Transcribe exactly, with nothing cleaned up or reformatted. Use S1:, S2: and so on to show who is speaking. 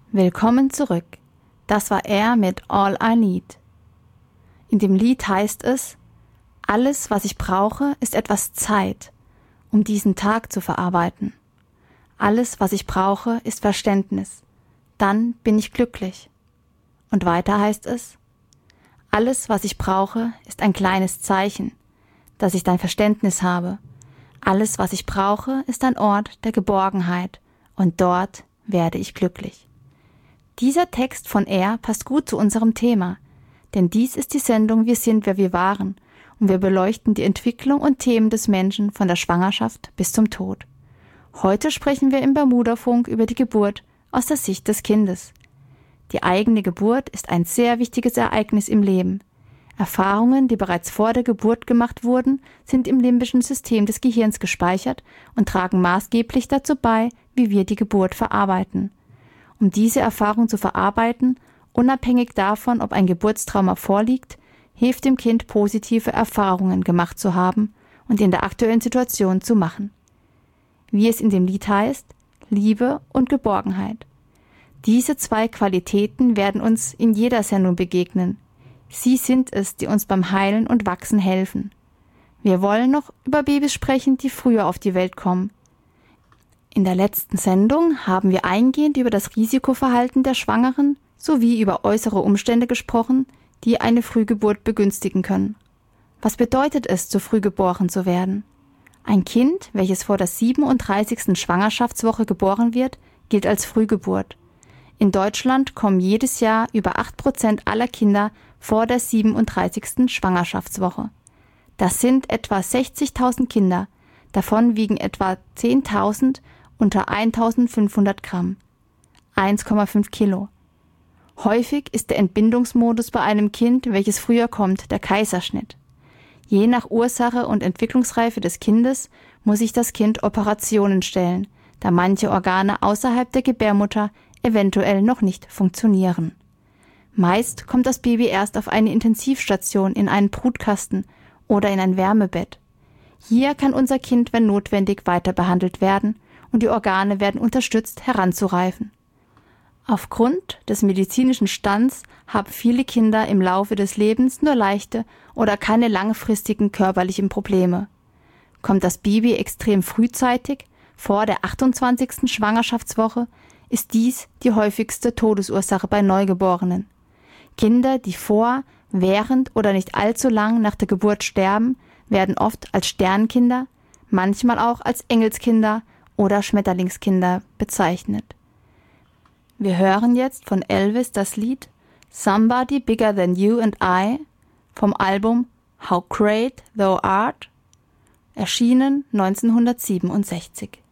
S1: Willkommen zurück. Das war er mit All I Need. In dem Lied heißt es: Alles, was ich brauche, ist etwas Zeit, um diesen Tag zu verarbeiten. Alles, was ich brauche, ist Verständnis. Dann bin ich glücklich. Und weiter heißt es: Alles, was ich brauche, ist ein kleines Zeichen, dass ich dein Verständnis habe. Alles, was ich brauche, ist ein Ort der Geborgenheit. Und dort werde ich glücklich. Dieser Text von Er passt gut zu unserem Thema, denn dies ist die Sendung Wir sind, wer wir waren, und wir beleuchten die Entwicklung und Themen des Menschen von der Schwangerschaft bis zum Tod. Heute sprechen wir im Bermudafunk über die Geburt aus der Sicht des Kindes. Die eigene Geburt ist ein sehr wichtiges Ereignis im Leben. Erfahrungen, die bereits vor der Geburt gemacht wurden, sind im limbischen System des Gehirns gespeichert und tragen maßgeblich dazu bei, wie wir die Geburt verarbeiten. Um diese Erfahrung zu verarbeiten, unabhängig davon, ob ein Geburtstrauma vorliegt, hilft dem Kind, positive Erfahrungen gemacht zu haben und in der aktuellen Situation zu machen. Wie es in dem Lied heißt: Liebe und Geborgenheit. Diese zwei Qualitäten werden uns in jeder Sendung begegnen. Sie sind es, die uns beim Heilen und Wachsen helfen. Wir wollen noch über Babys sprechen, die früher auf die Welt kommen. In der letzten Sendung haben wir eingehend über das Risikoverhalten der Schwangeren sowie über äußere Umstände gesprochen, die eine Frühgeburt begünstigen können. Was bedeutet es, zu früh geboren zu werden? Ein Kind, welches vor der siebenunddreißigsten Schwangerschaftswoche geboren wird, gilt als Frühgeburt. In Deutschland kommen jedes Jahr über acht Prozent aller Kinder vor der siebenunddreißigsten Schwangerschaftswoche. Das sind etwa sechzigtausend Kinder, davon wiegen etwa zehntausend unter eintausendfünfhundert Gramm, eins Komma fünf Kilo. Häufig ist der Entbindungsmodus bei einem Kind, welches früher kommt, der Kaiserschnitt. Je nach Ursache und Entwicklungsreife des Kindes muss sich das Kind Operationen stellen, da manche Organe außerhalb der Gebärmutter eventuell noch nicht funktionieren. Meist kommt das Baby erst auf eine Intensivstation, in einen Brutkasten oder in ein Wärmebett. Hier kann unser Kind, wenn notwendig, weiter behandelt werden und die Organe werden unterstützt, heranzureifen. Aufgrund des medizinischen Stands haben viele Kinder im Laufe des Lebens nur leichte oder keine langfristigen körperlichen Probleme. Kommt das Baby extrem frühzeitig, vor der achtundzwanzigsten Schwangerschaftswoche, ist dies die häufigste Todesursache bei Neugeborenen. Kinder, die vor, während oder nicht allzu lang nach der Geburt sterben, werden oft als Sternkinder, manchmal auch als Engelskinder oder Schmetterlingskinder bezeichnet. Wir hören jetzt von Elvis das Lied Somebody Bigger Than You and I vom Album How Great Thou Art, erschienen neunzehnhundertsiebenundsechzig.